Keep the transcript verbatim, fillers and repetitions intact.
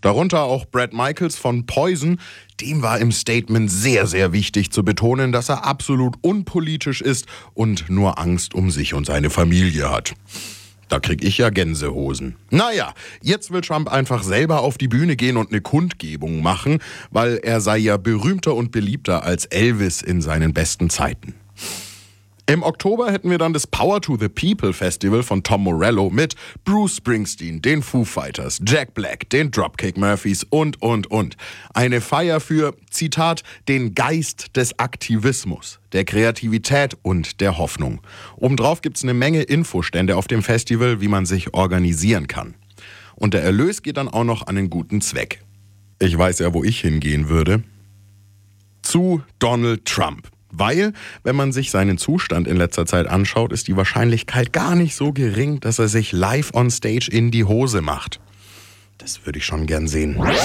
Darunter auch Bret Michaels von Poison. Dem war im Statement sehr, sehr wichtig zu betonen, dass er absolut unpolitisch ist und nur Angst um sich und seine Familie hat. Da krieg ich ja Gänsehosen. Naja, jetzt will Trump einfach selber auf die Bühne gehen und eine Kundgebung machen, weil er sei ja berühmter und beliebter als Elvis in seinen besten Zeiten. Im Oktober hätten wir dann das Power to the People Festival von Tom Morello mit Bruce Springsteen, den Foo Fighters, Jack Black, den Dropkick Murphys und, und, und. Eine Feier für, Zitat, den Geist des Aktivismus, der Kreativität und der Hoffnung. Obendrauf gibt's eine Menge Infostände auf dem Festival, wie man sich organisieren kann. Und der Erlös geht dann auch noch an einen guten Zweck. Ich weiß ja, wo ich hingehen würde. Zu Donald Trump. Weil, wenn man sich seinen Zustand in letzter Zeit anschaut, ist die Wahrscheinlichkeit gar nicht so gering, dass er sich live on stage in die Hose macht. Das würde ich schon gern sehen.